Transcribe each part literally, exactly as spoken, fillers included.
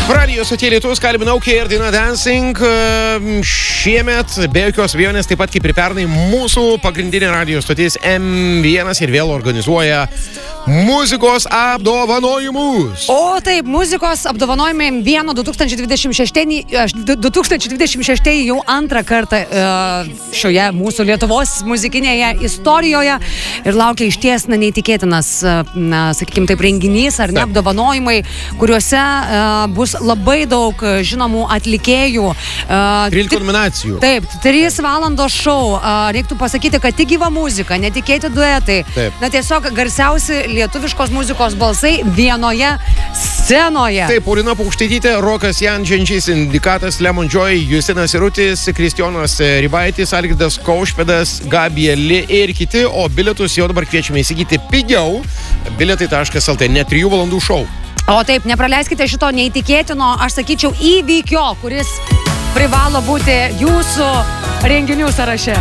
Radio stotyje Lietuvos kalbinau K ir daina Dancing. Šiemet, be jokios abejonės, taip pat kaip ir pernai, mūsų pagrindinė radio stotis M vienas ir vėl organizuoja muzikos apdovanojimus. O taip, muzikos apdovanojimai M vienas du tūkstančiai dvidešimt šeši jau antrą kartą šioje mūsų Lietuvos muzikinėje istorijoje ir laukia išties na, neįtikėtinas, na, sakykime taip, renginys ar ne apdovanojimai, kuriuose bus labai daug žinomų atlikėjų. trylika nominacijų. Taip, trys valandos šou. Reiktų pasakyti, kad tik gyva muzika, netikėti duetai. Taip. Na tiesiog garsiausi lietuviškos muzikos balsai vienoje scenoje. Taip, Paulina Paukštaitytė, Rokas Jančiančys, Indikatas, Lemon Joy, Justinas Irutis, Kristijonas Ribaitis, Algirdas Kaušpėdas, Gabija Li ir kiti, o bilietus jau dabar kviečiame įsigyti pigiau. Bilietai taškas lt, ne trijų valandų šou. O taip, nepraleiskite šito neįtikėtino, aš sakyčiau, įvykio, kuris privalo būti jūsų renginių sąraše.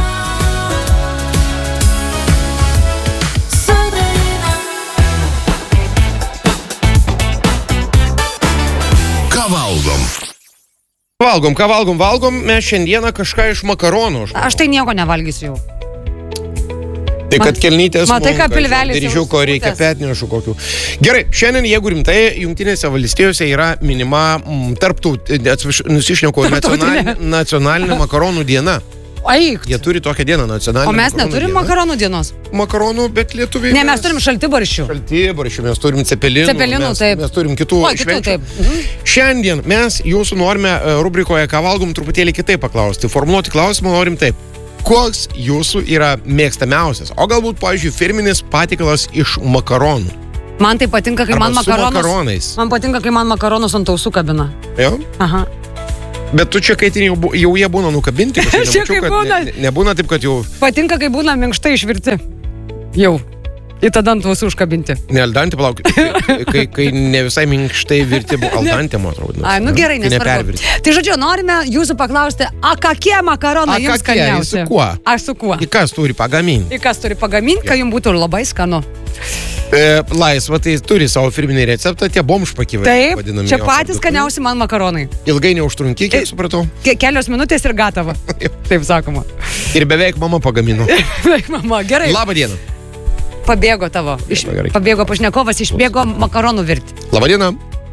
Ką valgom? Valgom, ką valgom, valgom, mes šiandieną kažką iš makaronų. Aš tai nieko nevalgysiu jau. Tai kad kelnytės matai, ką pilvelis dirižiuko reikia petnišų kokių. Gerai, šiandien, jeigu rimtai, Jungtinėse valstijose yra minima m, tarptų, nusišneku, nacionalinė, nacionalinė makaronų diena. Eik. Jie turi tokią dieną, nacionalinę O mes neturim dieną. Makaronų dienos? Makaronų, bet lietuviai. Ne, mes turim šaltibarščių. Šaltibarščių, mes turim cepelinų. Cepelinų, mes, taip. Mes turim kitų o, kitų švenčių. Taip. Mhm. Šiandien mes jūsų norime rubrikoje, ką valgom, truputėlį kitaip paklausti. Formuluoti klausimą norim taip. Koks jūsų yra mėgstamiausias? O galbūt, pavyzdžiui, firminis patikalas iš makaronų. Man tai patinka, kai Arba man makaronus... makaronais. Man patinka, kai man makaronus ant ausų kabina. Jo? Aha. Bet tu čia, kai jau, jau jie būna nukabinti, kažkaip Čia nemačiau, kaip kad būna. ne, nebūna taip, kad jau... Patinka, kai būna minkštai išvirti. Jau. Ir tada ant ausų užkabinti. Ne, aldantė, palauk, kai, kai ne visai minkštai virti, aldantė, man atrodo. Ai, nu gerai, nesvarbu. Tai žodžiu, norime jūsų paklausti, a kokie makaronai A jums kokie? skaniausi? Su kuo? Aš su kuo? Į kas turi pagaminti? Į kas turi pagaminti, kad jums būtų labai skanu. E, laisva, tai turi savo firminį receptą, tie bomžpakyvai. Taip, vadinami čia jo patys produktai. skaniausi man makaronai. Ilgai neužtrunki, kiek supratau. Ke kelios minutės ir gatava. Taip sakoma. Ir beveik mama pagamino. Beveik mama, gerai. Labą dieną. Pabėgo tavo. Iš, pabėgo pašnekovas, išbėgo makaronų virti. Labą dieną.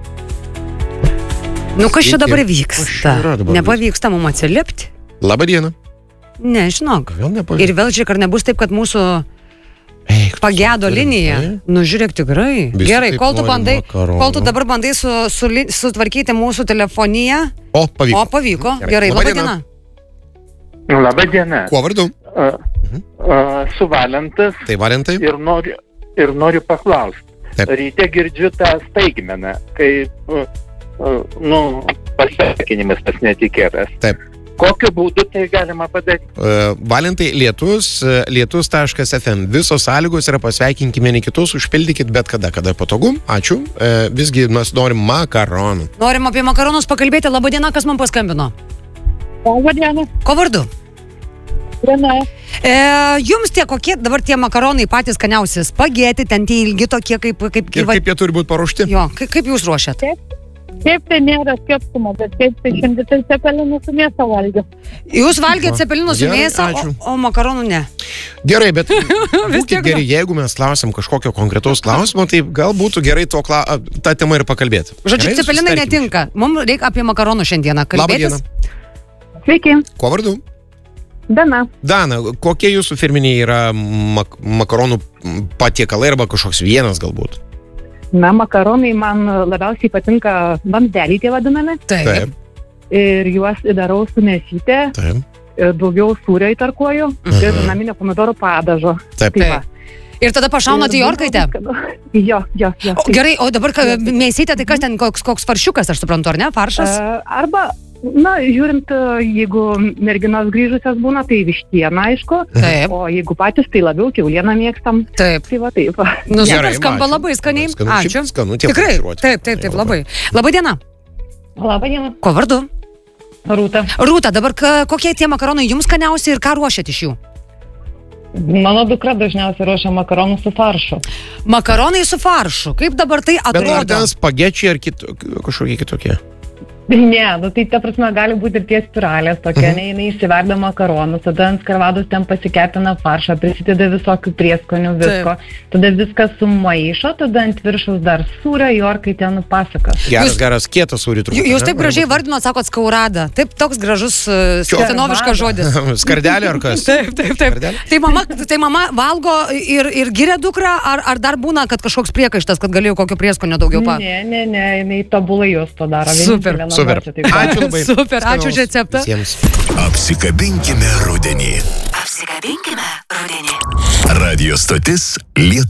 Nu, kas čia dabar Kas vyksta? čia yra dabar Nepavyksta mum atsiliepti? Labą dieną. Ne, žinok. Vėl nepavyksta. Ir vėl žiūrėk, ar nebus taip, kad mūsų Eik, pagedo linija. Nu, žiūrėk, tikrai. Visi Gerai, taip kol tu, nori bandai, makaronų. kol tu dabar bandai su, su, sutvarkyti mūsų telefoniją. O, pavyko. O, pavyko. Gerai. Gerai, Labą laba dieną. diena. Labą dieną. Kuo vardu? Uh, uh, su Valentas Tai Valentai. ir noriu, ir noriu paklausti. Taip. Ryte girdžiu tą staigmeną, kai, uh, uh, nu, pasveikinimas tas netikėtas. Taip. Kokiu būdu tai galima padaryti? Uh, Valentai, lietus, uh, lietus taškas f m. Visos sąlygos yra pasveikinkime vieni kitus, užpildykit bet kada, kada patogu. Ačiū. Uh, visgi mes norim makaronų. Norim apie makaronus pakalbėti. Labą dieną, kas man paskambino? Labą dieną. Ko vardu? Diena. E, jums tie kokie dabar tie makaronai patys skaniausi? Spageti, ten tie ilgi tokie kaip... kaip, Ir kaip jie turi būti paruošti? Jo, kaip, kaip jūs ruošiat? Taip, tai nėra skirtumo, bet kaip tai šiandien tai cepelinų su mėsa valgiau. Jūs valgėt cepelinų su Gerai, mėsa, ačiū. o, o makaronų ne. Gerai, bet būkit tiek geri, jeigu mes klausim kažkokio konkretaus klausimo, tai gal būtų gerai to kla... tą temą ir pakalbėti. Žodžiu, Gerai, cepelinai susitarkim. netinka. Mums reikia apie makaronų šiandieną Labą dieną. kalbėtis. Sveiki, Kuo vardu? Dana. Dana, kokie jūsų firminiai yra mak makaronų patiekalai arba kažkoks vienas galbūt? Na, makaronai man labiausiai patinka vamzdeliai tie vadinami. Taip. Ir juos įdarau su mėsytė, Taip. daugiau sūrio įtarkuoju Mhm. ir naminio pomidorų padažo. Taip. Tai va. Ir tada pašaunat į Ir orkaitę? Jo, jo, jo. O, gerai, o dabar ka- mėsytė, tai kas ten, koks, koks faršiukas, aš suprantu, ar ne? Faršas? E, Arba, na, žiūrint, jeigu merginos grįžusios būna, tai vištiena, aišku. Taip. O jeigu patys, tai labiau kiaulieną mėgstam. Taip. Tai va taip. va. Nu, Gerai, super, skamba ačiū. labai skaniai. Skanu, šiaip Ačiū. skanu, tie Tikrai. farširuoti. Taip, taip, taip, Jo, labai. Labą dieną. Labą dieną. Ko vardu? Rūta. Rūta, dabar ka- kokie tie makaronai jums skaniausi ir ką ruošiat iš jų? Mano dukra dažniausiai ruošia makaronų su faršu. Makaronai su faršu. Kaip dabar tai Bet ar atrodo? ten spagečiai ar kito, kažkokie kitokie? Ne, nu tai ta prasme gali būti ir tie spiralės tokia, mhm. ne, jinai įsiverda makaronus, tada ant skarvados ten pasikepina faršą, prisideda visokių prieskonių, visko, Taip. tada viskas sumaišo, tada ant viršaus dar sūrio, jorkai ten nupasakas. Geras, Jūs- geras, kietas sūri turbūt. Jūs taip gražiai vardinot, sakot, skaurada. Taip, toks gražus uh, senoviškas žodis. Skardelė ar kas? Taip, taip, taip. Skardelė? Tai mama, tai mama valgo ir, ir giria dukrą, ar, ar dar būna, kad kažkoks priekaištas, kad galėjo kokio prieskonio daugiau pa... Ne, ne, ne, jinai tobulai jos to daro. Super, Vienintelė Super. namuose taip daro. Ačiū labai. Super, ačiū už receptą. Visiems. Apsikabinkime rudenį. Apsikabinkime rudenį. Radio stotis Lietuvos.